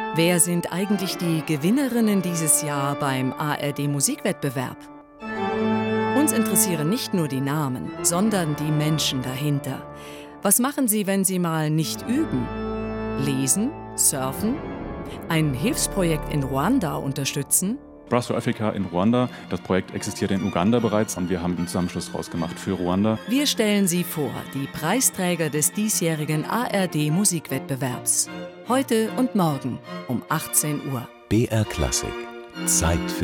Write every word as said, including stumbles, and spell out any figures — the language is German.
Wer sind eigentlich die Gewinnerinnen dieses Jahr beim A R D-Musikwettbewerb? Uns interessieren nicht nur die Namen, sondern die Menschen dahinter. Was machen sie, wenn sie mal nicht üben? Lesen? Surfen? Ein Hilfsprojekt in Ruanda unterstützen? Brass for Africa in Ruanda. Das Projekt existiert in Uganda bereits und wir haben einen Zusammenschluss rausgemacht für Ruanda. Wir stellen Sie vor, die Preisträger des diesjährigen A R D-Musikwettbewerbs. Heute und morgen um achtzehn Uhr. B R Klassik. Zeit für